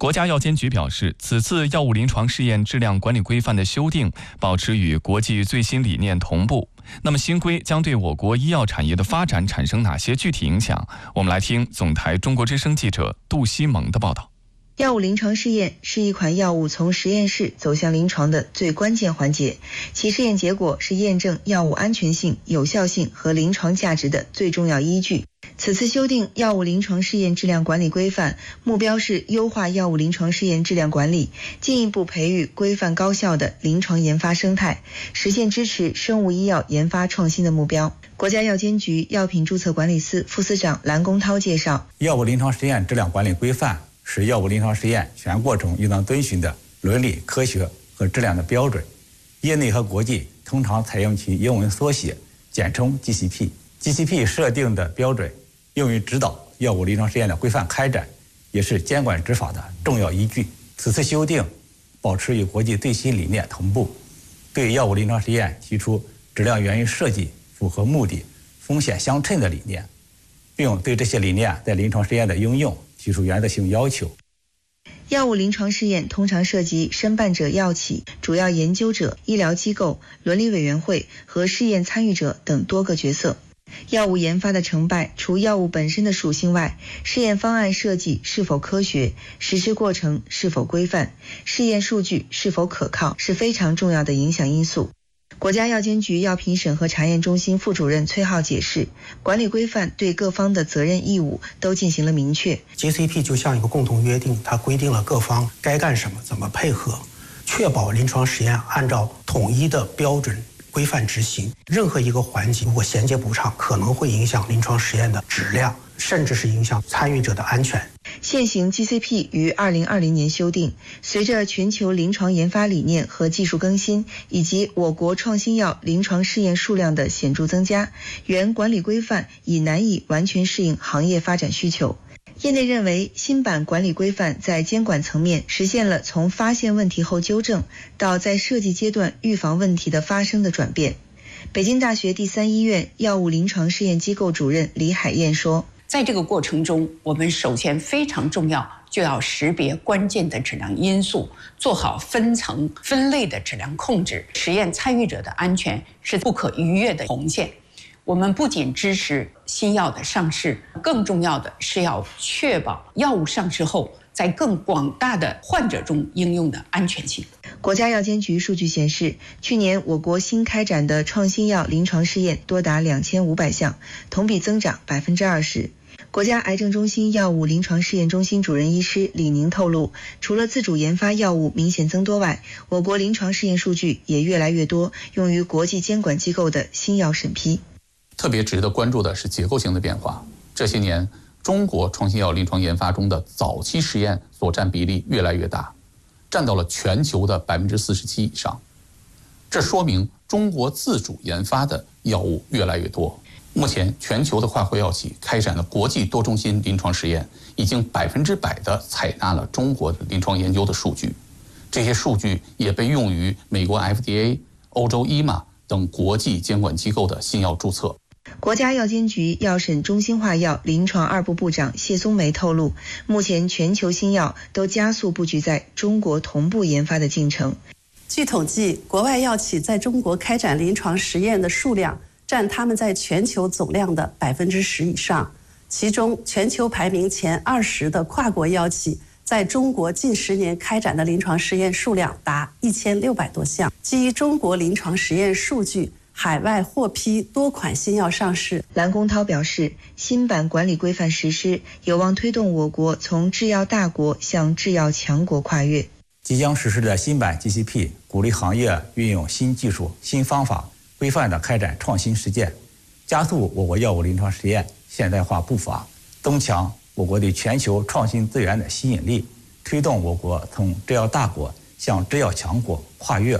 国家药监局表示，此次药物临床试验质量管理规范的修订保持与国际最新理念同步。那么新规将对我国医药产业的发展产生哪些具体影响？我们来听总台中国之声记者杜西蒙的报道。 药物临床试验是一款药物从实验室走向临床的最关键环节，其试验结果是验证药物安全性、有效性和临床价值的最重要依据。此次修订药物临床试验质量管理规范，目标是优化药物临床试验质量管理，进一步培育规范高效的临床研发生态，实现支持生物医药研发创新的目标。国家药监局药品注册管理司副司长蓝公涛介绍， 药物临床实验质量管理规范是药物临床实验全过程应当遵循的伦理、科学和质量的标准，业内和国际通常采用其英文缩写，简称 GCP。GCP 设定的标准用于指导药物临床实验的规范开展，也是监管执法的重要依据。此次修订保持与国际最新理念同步，对药物临床实验提出质量源于设计、符合目的、风险相称的理念，并对这些理念在临床实验的应用提出原则性要求。 药物临床试验通常涉及申办者药企、主要研究者、医疗机构、伦理委员会和试验参与者等多个角色。药物研发的成败，除药物本身的属性外，试验方案设计是否科学，实施过程是否规范，试验数据是否可靠，是非常重要的影响因素。国家药监局药品审核查验中心副主任崔浩解释，管理规范对各方的责任义务都进行了明确。 GCP 就像一个共同约定，它规定了各方该干什么，怎么配合，确保临床实验按照统一的标准规范执行。任何一个环节如果衔接不畅，可能会影响临床实验的质量，甚至是影响参与者的安全。 现行 GCP 于2020年修订，随着全球临床研发理念和技术更新，以及我国创新药临床试验数量的显著增加，原管理规范已难以完全适应行业发展需求。业内认为，新版管理规范在监管层面实现了从发现问题后纠正到在设计阶段预防问题的发生的转变。北京大学第三医院药物临床试验机构主任李海燕说， 在这个过程中，我们首先非常重要，就要识别关键的质量因素，做好分层分类的质量控制。实验参与者的安全是不可逾越的红线。我们不仅支持新药的上市，更重要的是要确保药物上市后在更广大的患者中应用的安全性。 国家药监局数据显示，去年我国新开展的创新药临床试验多达2500项，同比增长20%。国家癌症中心药物临床试验中心主任医师李宁透露，除了自主研发药物明显增多外，我国临床试验数据也越来越多，用于国际监管机构的新药审批。 特别值得关注的是结构性的变化。这些年，中国创新药临床研发中的早期实验所占比例越来越大，占到了全球的47%以上。这说明中国自主研发的药物越来越多。目前，全球的跨国药企开展的国际多中心临床实验，已经100%地采纳了中国的临床研究的数据。这些数据也被用于美国 FDA、欧洲 EMA 等国际监管机构的新药注册。 国家药监局药审中心化药临床2部部长谢松梅透露，目前全球新药都加速布局在中国同步研发的进程。 据统计，国外药企在中国开展临床实验的数量占他们在全球总量的10%以上，其中全球排名前20的跨国药企在中国近10年开展的临床实验数量达1600多项。基于中国临床实验数据，海外获批多款新药上市。 蓝公涛表示，新版管理规范实施有望推动我国从制药大国向制药强国跨越。 即将实施的新版 GCP 鼓励行业运用新技术、新方法，规范地开展创新实践，加速我国药物临床实验现代化步伐，增强我国对全球创新资源的吸引力，推动我国从制药大国向制药强国跨越。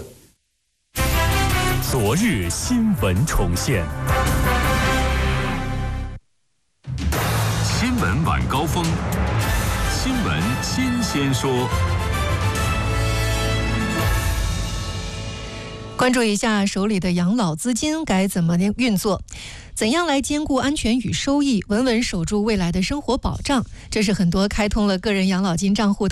昨日新闻重现，新闻晚高峰，新闻新鲜说。 关注一下手里的养老资金该怎么运作，怎样来兼顾安全与收益，稳稳守住未来的生活保障，这是很多开通了个人养老金账户